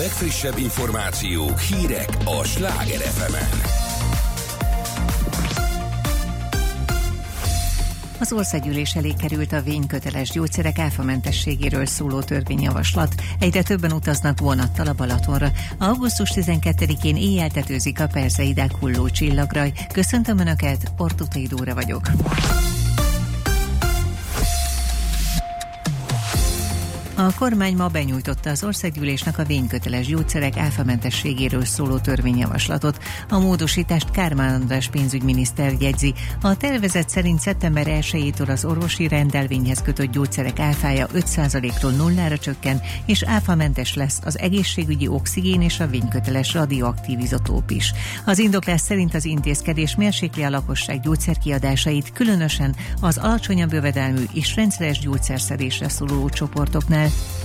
legfrissebb információk, hírek a Sláger FM-en. Az országgyűlés elé került a vényköteles gyógyszerek áfamentességéről szóló törvényjavaslat. Egyre többen utaznak vonattal a Balatonra. Augusztus 12-én éjjel tetőzik a Perseidák hulló csillagraj. Köszöntöm Önöket, Ortutai Dóra vagyok. A kormány ma benyújtotta az országgyűlésnek a vényköteles gyógyszerek áfamentességéről szóló törvényjavaslatot. A módosítást Kármán András pénzügyminiszter jegyzi. A tervezet szerint szeptember 1-től az orvosi rendelvényhez kötött gyógyszerek áfája 5%-ról 0-ra csökken, és áfamentes lesz az egészségügyi oxigén és a vényköteles radioaktív izotóp is. Az indoklás szerint az intézkedés mérsékli a lakosság gyógyszerkiadásait, különösen az alacsonyabb jövedelmű és rendszeres gyógyszerszedésre szoruló csoportoknál.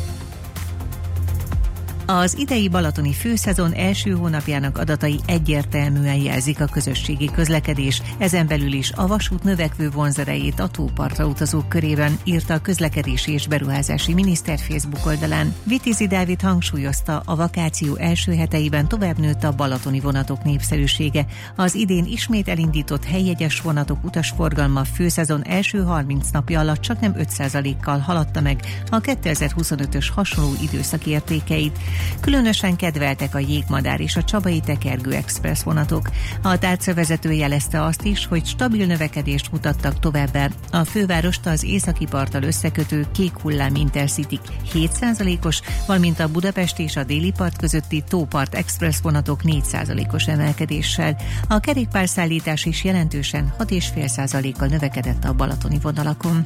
Az idei balatoni főszezon első hónapjának adatai egyértelműen jelzik a közösségi közlekedés, ezen belül is a vasút növekvő vonzerejét a tópartra utazók körében, írta a közlekedési és beruházási miniszter Facebook oldalán. Vitézi Dávid hangsúlyozta, a vakáció első heteiben tovább nőtt a balatoni vonatok népszerűsége. Az idén ismét elindított helyjegyes vonatok utasforgalma főszezon első 30 napja alatt csaknem 5%-kal haladta meg a 2025-ös hasonló időszak értékeit. Különösen kedveltek a Jégmadár és a Csabai Tekergő Express vonatok. A tárcavezető jelezte azt is, hogy stabil növekedést mutattak továbbá. A fővárost az északi parttal összekötő Kék Hullám Intercity 7%-os, valamint a Budapest és a déli part közötti Tópart Express vonatok 4%-os emelkedéssel. A kerékpárszállítás is jelentősen 6,5%-kal növekedett a balatoni vonalakon.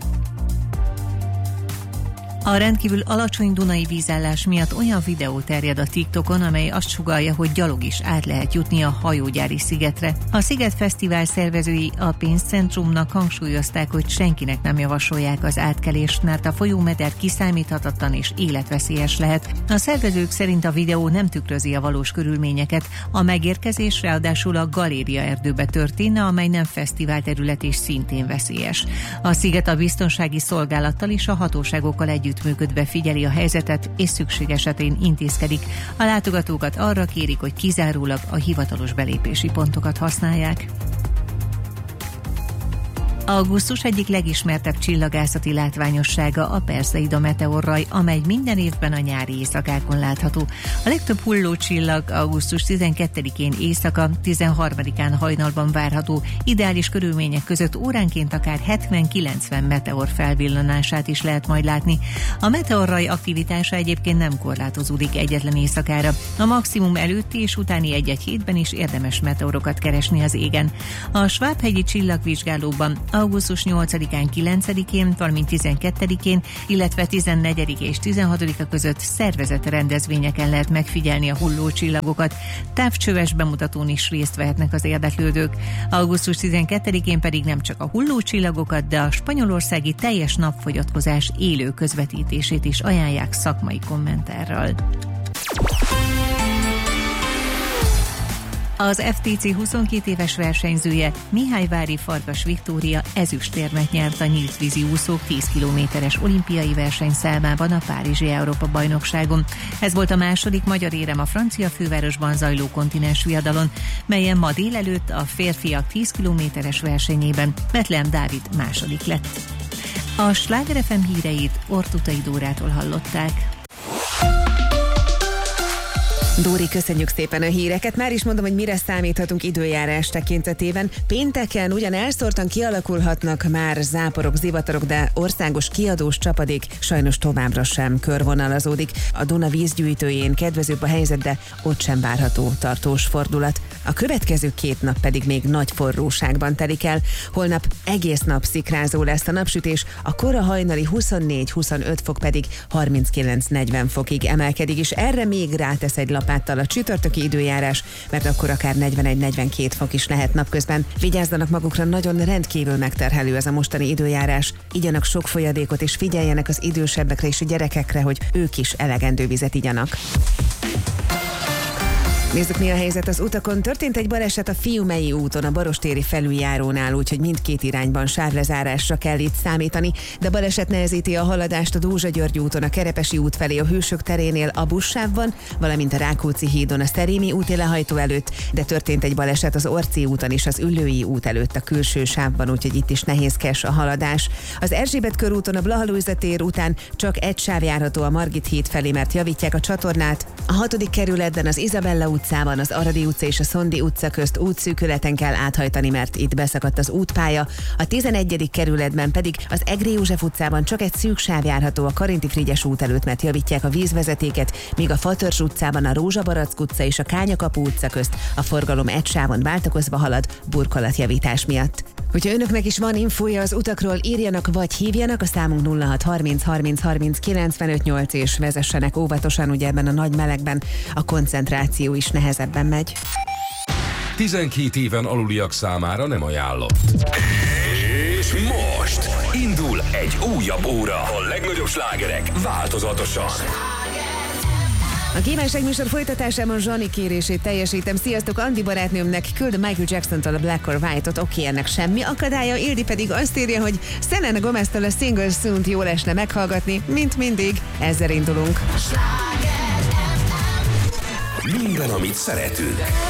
A rendkívül alacsony dunai vízállás miatt olyan videó terjed a TikTokon, amely azt sugallja, hogy gyalog is át lehet jutni a hajógyári szigetre. A Sziget Fesztivál szervezői a pénzcentrumnak hangsúlyozták, hogy senkinek nem javasolják az átkelést, mert a folyómeder kiszámíthatatlan és életveszélyes lehet. A szervezők szerint a videó nem tükrözi a valós körülményeket. A megérkezés ráadásul a Galéria erdőbe történne, amely nem fesztivál terület és szintén veszélyes. A sziget a biztonsági szolgálattal és a hatóságokkal együttműködve figyeli a helyzetet, és szükség esetén intézkedik. A látogatókat arra kérik, hogy kizárólag a hivatalos belépési pontokat használják. Augusztus egyik legismertebb csillagászati látványossága a Perseida meteorraj, amely minden évben a nyári éjszakákon látható. A legtöbb hullócsillag augusztus 12-én éjszaka, 13-án hajnalban várható, ideális körülmények között óránként akár 70-90 meteor felvillanását is lehet majd látni. A meteorraj aktivitása egyébként nem korlátozódik egyetlen éjszakára. A maximum előtti és utáni egy-egy hétben is érdemes meteorokat keresni az égen. A Svábhegyi csillagvizsgálóban augusztus 8-án, 9-én, valamint 12-én, illetve 14 és 16-a között szervezett rendezvényeken lehet megfigyelni a hullócsillagokat. Távcsöves bemutatón is részt vehetnek az érdeklődők. Augusztus 12-én pedig nem csak a hullócsillagokat, de a spanyolországi teljes napfogyatkozás élő közvetítését is ajánlják szakmai kommentárral. Az FTC 22 éves versenyzője, Mihályvári Farkas Viktória ezüstérmet nyert a nyílt vízi úszók 10 kilométeres olimpiai versenyszámában a Párizsi Európa-bajnokságon. Ez volt a második magyar érem a francia fővárosban zajló kontinens viadalon, melyen ma délelőtt a férfiak 10 kilométeres versenyében Betlehem Dávid második lett. A Sláger FM híreit Ortutai Dórától hallották. Dóri, köszönjük szépen a híreket. Már is mondom, hogy mire számíthatunk időjárás tekintetében. Pénteken ugyan elszórtan kialakulhatnak már záporok, zivatarok, de országos kiadós csapadék sajnos továbbra sem körvonalazódik. A Duna vízgyűjtőjén kedvezőbb a helyzet, de ott sem várható tartós fordulat. A következő 2 nap pedig még nagy forróságban telik el. Holnap egész nap szikrázó lesz a napsütés, a kora hajnali 24-25 fok pedig 39-40 fokig emelkedik, és erre még rátesz egy lapáttal a csütörtöki időjárás, mert akkor akár 41-42 fok is lehet napközben. Vigyázzanak magukra, nagyon rendkívül megterhelő ez a mostani időjárás. Igyanak sok folyadékot és figyeljenek az idősebbekre és a gyerekekre, hogy ők is elegendő vizet igyanak. Nézzük, mi a helyzet az utakon. Történt egy baleset a Fiumei úton, a Barostéri felüljárónál, úgyhogy mindkét irányban sávlezárásra kell itt számítani, de baleset nehezíti a haladást a Dózsa-György úton, a Kerepesi út felé a Hősök terénél a buszsávban, valamint a Rákóczi hídon a Szerémi úti lehajtó előtt, de történt egy baleset az Orci úton és az Üllői út előtt a külső sávban, úgyhogy itt is nehézkes a haladás. Az Erzsébet körúton a Blaha Lujza tér után csak egy sáv járható a Margit híd felé, mert javítják a csatornát. A 6. kerületben az Izabella utcában, az Aradi utca és a Szondi utca közt útszűkületen kell áthajtani, mert itt beszakadt az útpálya. A 11. kerületben pedig az Egri József utcában csak egy szűk sáv járható a Karinti Frigyes út előtt, mert javítják a vízvezetéket, míg a Fatörzs utcában a Rózsa-Barack utca és a Kányakapu utca közt a forgalom egy sávon váltakozva halad burkolatjavítás miatt. Hogyha önöknek is van infója az utakról, írjanak vagy hívjanak, a számunk 0630 30 30 95 8, és vezessenek óvatosan, ugye ebben a nagy melegben a koncentráció is nehezebben megy. 12 éven aluliak számára nem ajánlott. És most indul egy újabb óra. A legnagyobb slágerek változatosan. A kívánság műsor folytatásában Zsani kérését teljesítem. Sziasztok, Andi barátnőmnek küld Michael Jackson-tól a Black or White-ot, oké, ennek semmi akadálya. Ildi pedig azt írja, hogy Selena Gomez-től a Single Soon-t jól esne meghallgatni, mint mindig. Ezzel indulunk. Minden, amit szeretünk.